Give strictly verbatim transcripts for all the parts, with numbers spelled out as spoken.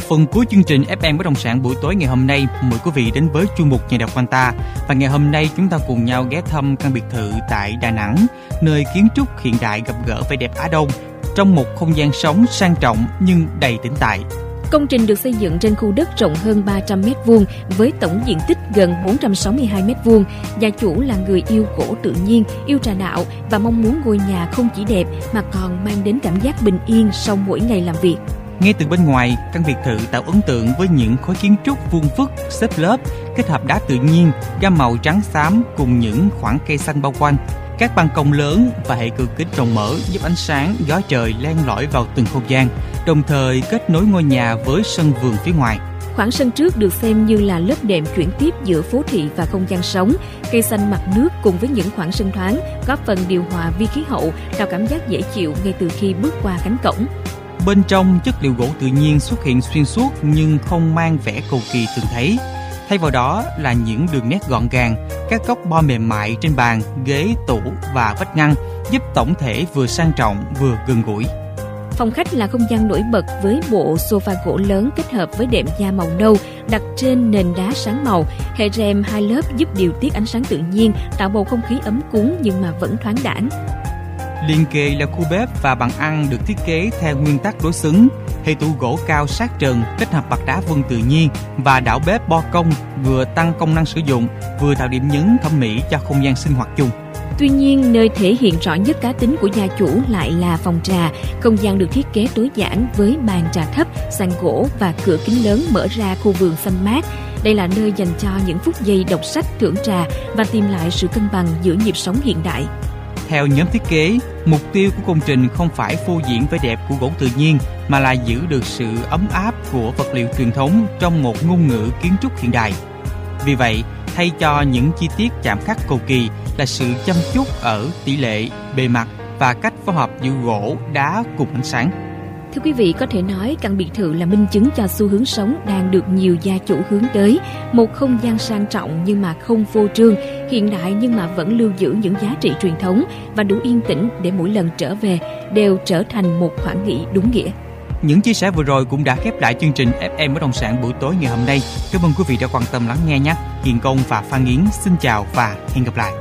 phần cuối chương trình ép em Bất động sản buổi tối ngày hôm nay, mời quý vị đến với chuyên mục Nhà đọc Quanh Ta. Và ngày hôm nay chúng ta cùng nhau ghé thăm căn biệt thự tại Đà Nẵng, nơi kiến trúc hiện đại gặp gỡ vẻ đẹp Á Đông trong một không gian sống sang trọng nhưng đầy tĩnh tại. Công trình được xây dựng trên khu đất rộng hơn ba trăm mét vuông với tổng diện tích gần bốn trăm sáu mươi hai mét vuông. Gia chủ là người yêu gỗ tự nhiên, yêu trà đạo và mong muốn ngôi nhà không chỉ đẹp mà còn mang đến cảm giác bình yên sau mỗi ngày làm việc. Ngay từ bên ngoài, căn biệt thự tạo ấn tượng với những khối kiến trúc vuông vức, xếp lớp, kết hợp đá tự nhiên, gam màu trắng xám cùng những khoảng cây xanh bao quanh. Các ban công lớn và hệ cửa kính rộng mở giúp ánh sáng, gió trời len lỏi vào từng không gian, đồng thời kết nối ngôi nhà với sân vườn phía ngoài. Khoảng sân trước được xem như là lớp đệm chuyển tiếp giữa phố thị và không gian sống. Cây xanh mặt nước cùng với những khoảng sân thoáng góp phần điều hòa vi khí hậu, tạo cảm giác dễ chịu ngay từ khi bước qua cánh cổng. Bên trong, chất liệu gỗ tự nhiên xuất hiện xuyên suốt nhưng không mang vẻ cầu kỳ thường thấy. Thay vào đó là những đường nét gọn gàng, các góc bo mềm mại trên bàn, ghế, tủ và vách ngăn giúp tổng thể vừa sang trọng vừa gần gũi. Phòng khách là không gian nổi bật với bộ sofa gỗ lớn kết hợp với đệm da màu nâu đặt trên nền đá sáng màu. Hệ rèm hai lớp giúp điều tiết ánh sáng tự nhiên, tạo bầu không khí ấm cúng nhưng mà vẫn thoáng đãng. Liền kề là khu bếp và bàn ăn được thiết kế theo nguyên tắc đối xứng. Hệ tủ gỗ cao sát trần kết hợp mặt đá vân tự nhiên và đảo bếp bo cong vừa tăng công năng sử dụng, vừa tạo điểm nhấn thẩm mỹ cho không gian sinh hoạt chung. Tuy nhiên, nơi thể hiện rõ nhất cá tính của gia chủ lại là phòng trà. Không gian được thiết kế tối giản với bàn trà thấp, sàn gỗ và cửa kính lớn mở ra khu vườn xanh mát. Đây là nơi dành cho những phút giây đọc sách, thưởng trà và tìm lại sự cân bằng giữa nhịp sống hiện đại. Theo nhóm thiết kế, mục tiêu của công trình không phải phô diễn vẻ đẹp của gỗ tự nhiên mà là giữ được sự ấm áp của vật liệu truyền thống trong một ngôn ngữ kiến trúc hiện đại. Vì vậy, thay cho những chi tiết chạm khắc cầu kỳ là sự chăm chút ở tỷ lệ, bề mặt và cách phối hợp giữa gỗ, đá cùng ánh sáng. Thưa quý vị, có thể nói căn biệt thự là minh chứng cho xu hướng sống đang được nhiều gia chủ hướng tới. Một không gian sang trọng nhưng mà không phô trương, hiện đại nhưng mà vẫn lưu giữ những giá trị truyền thống và đủ yên tĩnh để mỗi lần trở về đều trở thành một khoản nghỉ đúng nghĩa. Những chia sẻ vừa rồi cũng đã khép lại chương trình ép em Bất động sản buổi tối ngày hôm nay. Cảm ơn quý vị đã quan tâm lắng nghe nhé. Hiền Công và Phan Yến xin chào và hẹn gặp lại.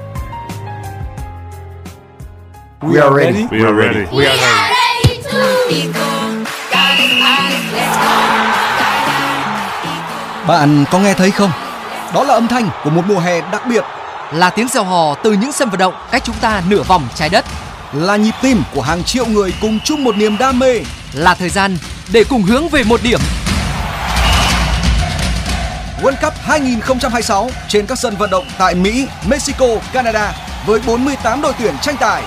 We are ready. We are ready. We are ready. Bạn có nghe thấy không? Đó là âm thanh của một mùa hè đặc biệt, là tiếng reo hò từ những sân vận động cách chúng ta nửa vòng trái đất, là nhịp tim của hàng triệu người cùng chung một niềm đam mê, là thời gian để cùng hướng về một điểm. World Cup hai không hai sáu trên các sân vận động tại Mỹ, Mexico, Canada với bốn mươi tám đội tuyển tranh tài.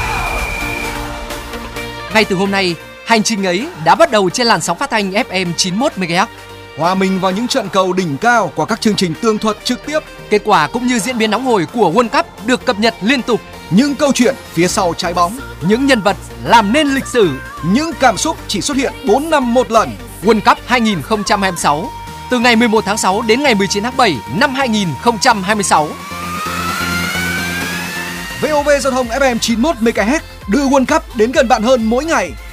Ngay từ hôm nay, hành trình ấy đã bắt đầu trên làn sóng phát thanh ép em chín mươi mốt mê ga héc. Hòa mình vào những trận cầu đỉnh cao qua các chương trình tường thuật trực tiếp. Kết quả cũng như diễn biến nóng hổi của World Cup được cập nhật liên tục. Những câu chuyện phía sau trái bóng, những nhân vật làm nên lịch sử, những cảm xúc chỉ xuất hiện bốn năm một lần. World Cup hai không hai sáu từ ngày mười một tháng sáu đến ngày mười chín tháng bảy năm hai không hai sáu. vê o vê Giao thông ép em chín mươi mốt mê ga héc đưa World Cup đến gần bạn hơn mỗi ngày.